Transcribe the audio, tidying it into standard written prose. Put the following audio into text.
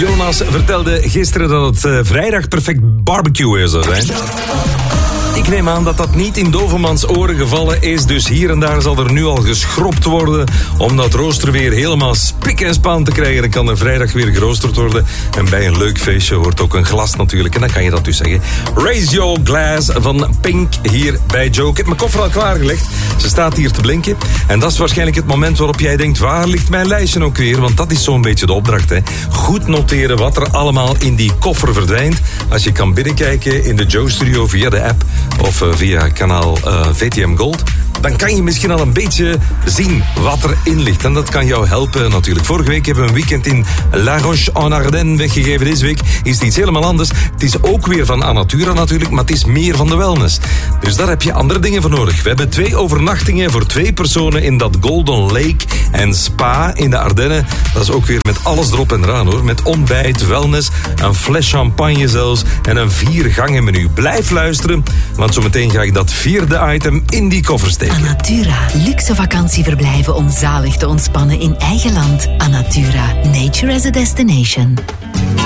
Jonas vertelde gisteren dat het vrijdag perfect barbecue zou zijn. Ik neem aan dat dat niet in Dovermans oren gevallen is, dus hier en daar zal er nu al geschropt worden om dat rooster weer helemaal spik en span te krijgen. Dan kan er vrijdag weer geroosterd worden. En bij een leuk feestje hoort ook een glas natuurlijk. En dan kan je dat dus zeggen. Raise Your Glass van Pink hier bij Joe. Ik heb mijn koffer al klaargelegd. Ze staat hier te blinken. En dat is waarschijnlijk het moment waarop jij denkt, waar ligt mijn lijstje ook weer? Want dat is zo'n beetje de opdracht. Hè? Goed noteren wat er allemaal in die koffer verdwijnt. Als je kan binnenkijken in de Joe Studio via de app of via kanaal VTM Gold, dan kan je misschien al een beetje zien wat erin ligt. En dat kan jou helpen natuurlijk. Vorige week hebben we een weekend in La Roche-en-Ardenne weggegeven. Deze week is het iets helemaal anders. Het is ook weer van Anatura natuurlijk, maar het is meer van de wellness. Dus daar heb je andere dingen voor nodig. We hebben 2 overnachtingen voor 2 personen in dat Golden Lake en Spa in de Ardennen. Dat is ook weer met alles erop en eraan hoor. Met ontbijt, wellness, een fles champagne zelfs en een 4-gangen menu. Blijf luisteren, want zometeen ga ik dat 4e item in die koffer steken. Anatura, luxe vakantieverblijven om zalig te ontspannen in eigen land. Anatura, nature as a destination.